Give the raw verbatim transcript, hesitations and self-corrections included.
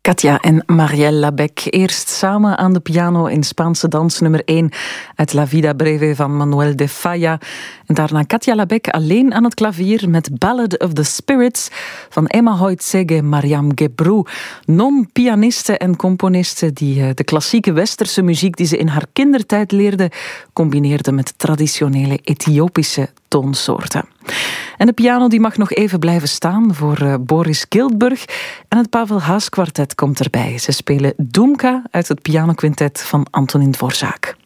Katja en Marielle Labec, eerst samen aan de piano in Spaanse dans nummer één uit La Vida Breve van Manuel de Falla. En daarna Katja Labec alleen aan het klavier met Ballad of the Spirits van Emma Hoytsege Mariam Gebru. Non-pianiste en componiste die de klassieke westerse muziek die ze in haar kindertijd leerde, combineerde met traditionele Ethiopische toonsoorten. En de piano die mag nog even blijven staan voor uh, Boris Giltburg. En het Pavel Haas kwartet komt erbij. Ze spelen Dumka uit het pianoquintet van Antonin Dvorak.